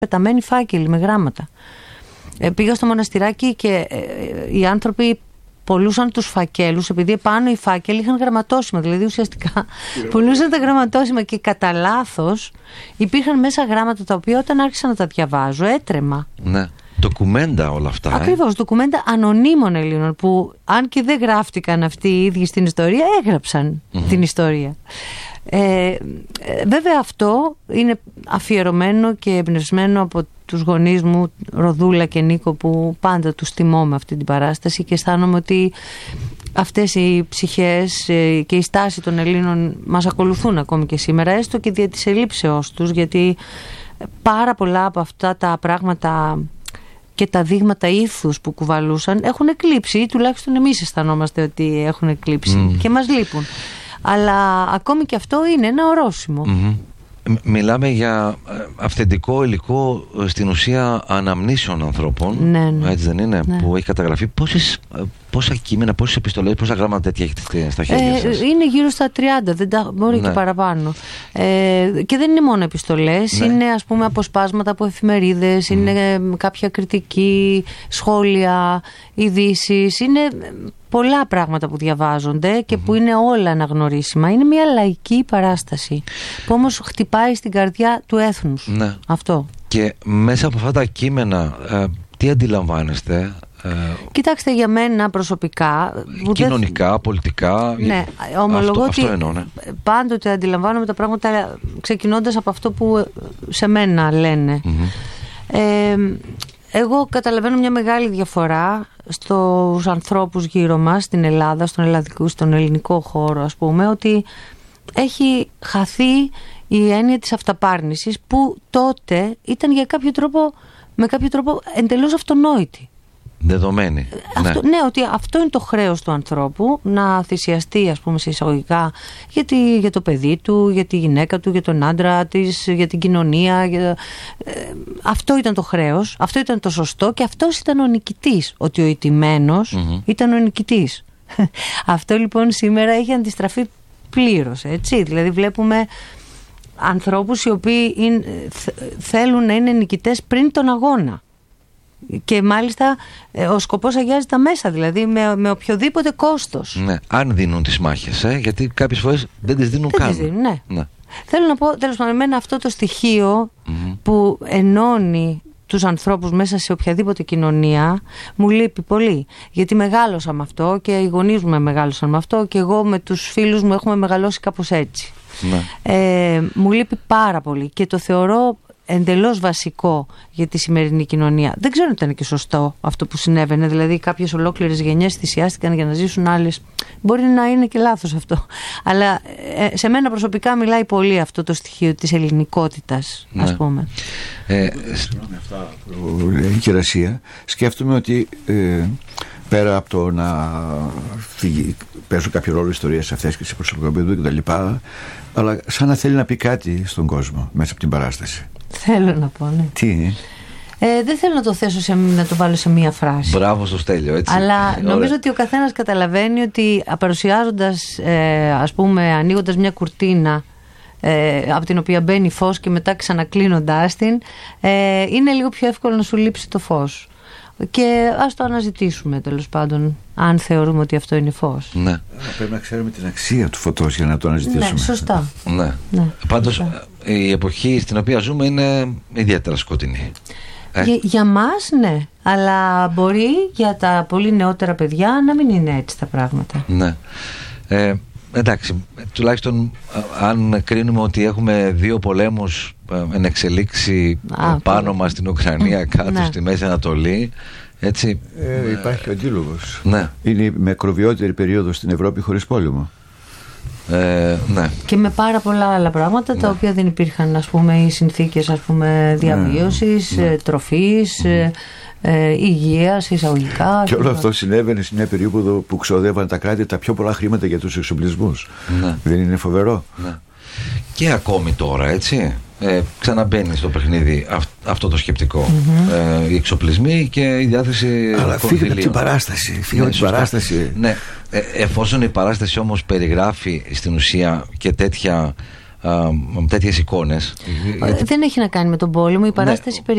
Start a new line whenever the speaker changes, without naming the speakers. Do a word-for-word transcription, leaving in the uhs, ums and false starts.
πεταμένοι φάκελοι με γράμματα. Ε, πήγα στο μοναστηράκι και ε, ε, οι άνθρωποι πολλούσαν τους φακέλους, επειδή επάνω οι φάκελοι είχαν γραμματόσημα, δηλαδή ουσιαστικά πολλούσαν τα γραμματόσημα και κατά λάθος υπήρχαν μέσα γράμματα τα οποία όταν άρχισα να τα διαβάζω έτρεμα.
Ναι. Ντοκουμέντα όλα αυτά.
Ακριβώς, ε? ντοκουμέντα ανωνύμων Ελλήνων που αν και δεν γράφτηκαν αυτοί οι ίδιοι στην ιστορία, έγραψαν mm-hmm. την ιστορία. Ε, βέβαια αυτό είναι αφιερωμένο και εμπνευσμένο από τους γονείς μου, Ροδούλα και Νίκο, που πάντα τους τιμώ με αυτή την παράσταση και αισθάνομαι ότι αυτές οι ψυχές και η στάση των Ελλήνων μας ακολουθούν ακόμη και σήμερα, έστω και δια της ελλείψεώς τους, γιατί πάρα πολλά από αυτά τα πράγματα και τα δείγματα ήθους που κουβαλούσαν έχουν εκλείψει, ή τουλάχιστον εμείς αισθανόμαστε ότι έχουν εκλείψει mm. και μας λείπουν. Αλλά ακόμη και αυτό είναι ένα ορόσημο. Mm-hmm.
Μιλάμε για αυθεντικό υλικό, στην ουσία αναμνήσεων ανθρώπων,
ναι, ναι.
έτσι δεν είναι,
ναι.
που έχει καταγραφεί. Πόσες, πόσα κείμενα, πόσες επιστολές, πόσα γράμματα τέτοια έχετε στα χέρια σας?
Ε, είναι γύρω στα τριάντα, δεν τα, μπορεί ναι. και παραπάνω. Ε, και δεν είναι μόνο επιστολές, ναι. είναι ας πούμε αποσπάσματα από εφημερίδες, mm. είναι κάποια κριτική, σχόλια, ειδήσεις, είναι πολλά πράγματα που διαβάζονται και mm-hmm. που είναι όλα αναγνωρίσιμα. Είναι μια λαϊκή παράσταση που όμως χτυπάει στην καρδιά του έθνους.
Ναι.
Αυτό.
Και μέσα από αυτά τα κείμενα, ε, τι αντιλαμβάνεστε? Ε,
Κοιτάξτε, για μένα προσωπικά,
κοινωνικά,
δεν... πολιτικά,
ναι,
ομολογώ
αυτό,
ότι
αυτό εννοώ, ναι.
πάντοτε αντιλαμβάνομαι τα πράγματα ξεκινώντας από αυτό που σε μένα λένε. Mm-hmm. Ε, εγώ καταλαβαίνω μια μεγάλη διαφορά στους ανθρώπους γύρω μας, στην Ελλάδα, στον ελλαδικό, στον ελληνικό χώρο, ας πούμε, ότι έχει χαθεί η έννοια της αυταπάρνησης που τότε ήταν για κάποιο τρόπο, με κάποιο τρόπο εντελώς αυτονόητη.
Δεδομένη.
Αυτό,
ναι.
ναι, ότι αυτό είναι το χρέος του ανθρώπου, να θυσιαστεί, ας πούμε, σε εισαγωγικά για, τη, για το παιδί του, για τη γυναίκα του, για τον άντρα της, για την κοινωνία. Για... Ε, αυτό ήταν το χρέος, αυτό ήταν το σωστό και αυτός ήταν ο νικητής. Ότι ο ηττημένος mm-hmm. ήταν ο νικητής. Αυτό λοιπόν σήμερα έχει αντιστραφεί πλήρως, έτσι. Δηλαδή βλέπουμε ανθρώπους οι οποίοι είναι, θέλουν να είναι νικητές πριν τον αγώνα. Και μάλιστα ο σκοπός αγιάζει τα μέσα, δηλαδή με, με οποιοδήποτε κόστος.
Ναι, αν δίνουν τις μάχες, ε, γιατί κάποιες φορές δεν τις δίνουν
δεν
καν.
Τις δίνουν, ναι.
ναι.
Θέλω να πω, τέλος πάντων, εμένα αυτό το στοιχείο mm-hmm. που ενώνει τους ανθρώπους μέσα σε οποιαδήποτε κοινωνία μου λείπει πολύ. Γιατί μεγάλωσα με αυτό και οι γονείς μου μεγάλωσαν με αυτό και εγώ με τους φίλους μου έχουμε μεγαλώσει κάπως έτσι. Ναι. Ε, μου λείπει πάρα πολύ και το θεωρώ εντελώς βασικό για τη σημερινή κοινωνία. Δεν ξέρω αν ήταν και σωστό αυτό που συνέβαινε, δηλαδή κάποιες ολόκληρες γενιές θυσιάστηκαν για να ζήσουν άλλες. Μπορεί να είναι και λάθος αυτό. Αλλά ε, σε μένα προσωπικά μιλάει πολύ αυτό το στοιχείο της ελληνικότητας, ναι. ας πούμε.
Ε, Συγγνώμη αυτά που λέει η Κερασία, σκέφτομαι ότι ε, πέρα από το να φύγει, παίζω κάποιο ρόλο ιστορίας σε αυτές και σε προσωπικό επίπεδο κτλ., αλλά σαν να θέλει να πει κάτι στον κόσμο μέσα από την παράσταση.
Θέλω να πω, ναι.
Τι?
Ε, δεν θέλω να το θέσω σε, να το βάλω σε μία φράση.
Μπράβο στο Στέλιο, έτσι.
Αλλά νομίζω ότι ο καθένας καταλαβαίνει ότι παρουσιάζοντας, ε, ας πούμε, ανοίγοντας μια κουρτίνα ε, από την οποία μπαίνει φως και μετά ξανακλίνοντάς την, ε, είναι λίγο πιο εύκολο να σου λείψει το φως. Και ας το αναζητήσουμε, τέλος πάντων, αν θεωρούμε ότι αυτό είναι φως.
Ναι.
Πρέπει να ξέρουμε την αξία του φωτός για να το αναζητήσουμε.
Ναι, σωστά.
Ναι. Ναι. Πάντως σωστά. Η εποχή στην οποία ζούμε είναι ιδιαίτερα σκοτεινή. Ε.
Για, για μας ναι, αλλά μπορεί για τα πολύ νεότερα παιδιά να μην είναι έτσι τα πράγματα.
Ναι. Ε, εντάξει, τουλάχιστον αν κρίνουμε ότι έχουμε δύο πολέμους εν εξελίξει Α, πάνω πολύ. μας στην Ουκρανία, κάτω ναι. στη Μέση Ανατολή, έτσι.
Ε, υπάρχει ο αντίλογος.
Ναι.
Είναι η μακροβιότερη περίοδος στην Ευρώπη χωρίς πόλεμο.
Ε, ναι.
Και με πάρα πολλά άλλα πράγματα, ναι. τα οποία δεν υπήρχαν, ας πούμε, οι συνθήκες, ας πούμε, διαβίωσης, ναι. τροφής, ναι. Ε, υγείας, εισαγωγικά.
Και όλο αυτό συνέβαινε σε μια περίοδο που ξοδεύαν τα κράτη τα πιο πολλά χρήματα για τους εξοπλισμούς. Ναι. Δεν είναι φοβερό?
Ναι. Και ακόμη τώρα, έτσι, ε, ξαναμπαίνει στο παιχνίδι αυ, αυτό το σκεπτικό. Mm-hmm. Ε, οι εξοπλισμοί και η διάθεση.
Αλλά φύγαμε από την παράσταση. Φύγαμε
ναι,
την παράσταση.
Ναι. Ε, εφόσον η παράσταση όμως περιγράφει στην ουσία και τέτοια, α, τέτοιες εικόνες.
Δεν έχει να κάνει με τον πόλεμο. Η παράσταση ναι.